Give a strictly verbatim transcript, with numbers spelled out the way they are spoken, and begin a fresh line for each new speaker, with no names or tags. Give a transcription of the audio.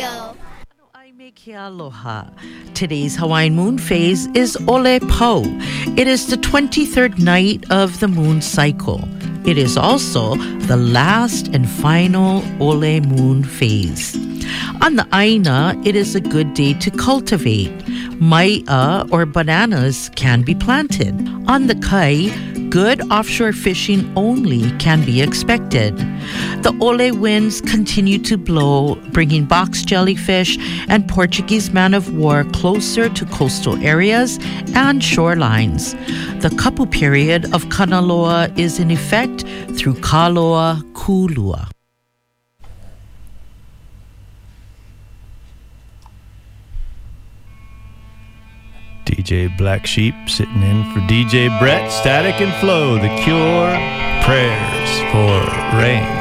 Radio.
I make aloha. Today's Hawaiian moon phase is Ole Po. It is the twenty-third night of the moon cycle. It is also the last and final Ole moon phase. On the Aina, it is a good day to cultivate. Mai'a or bananas can be planted. On the Kai, good offshore fishing only can be expected. The Ole winds continue to blow, bringing box jellyfish and Portuguese man-of-war closer to coastal areas and shorelines. The kapu period of Kanaloa is in effect through Kaloa Kulua.
D J Black Sheep sitting in for D J Brett, Static and Flow, The Cure, Prayers for Rain.